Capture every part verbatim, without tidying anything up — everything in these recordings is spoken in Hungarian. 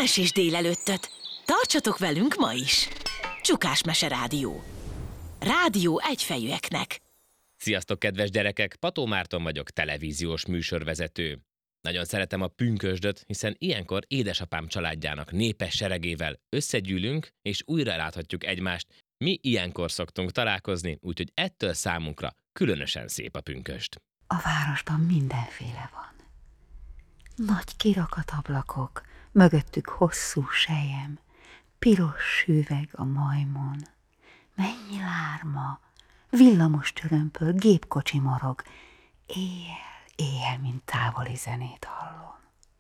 mesés délelőttöt. Tartsatok velünk ma is! Csukás Mese Rádió. Rádió egyfejűeknek. Sziasztok, kedves gyerekek! Pató Márton vagyok, televíziós műsorvezető. Nagyon szeretem a pünkösdöt, hiszen ilyenkor édesapám családjának népes seregével összegyűlünk, és újra láthatjuk egymást. Mi ilyenkor szoktunk találkozni, úgyhogy ettől számunkra különösen szép a pünkösd. A városban mindenféle van. Nagy kirakat ablakok, mögöttük hosszú selyem, piros hüveg a majmon. Mennyi lárma, villamos törömpöl, gépkocsi morog, éjjel, éjjel, mint távoli zenét hallom.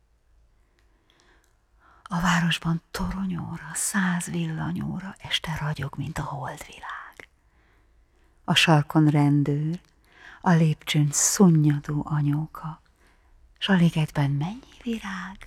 A városban toronyóra, száz villanyóra, este ragyog, mint a holdvilág. A sarkon rendőr, a lépcsőn szunnyadó anyóka, s a ligetben mennyi virág.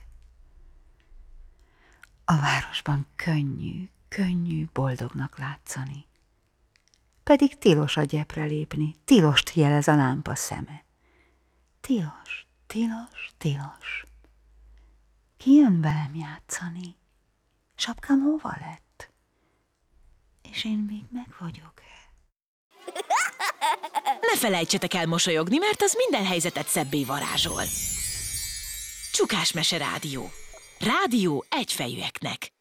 A városban könnyű, könnyű boldognak látszani. Pedig tilos a gyepre lépni, tilost jelez a lámpa szeme. Tilos, tilos, tilos. Ki jön velem játszani? Sapkám hova lett? És én még meg vagyok-e? Ne felejtsetek el mosolyogni, mert az minden helyzetet szebbé varázsol. Csukás Mese Rádió. Rádió egyfejűeknek.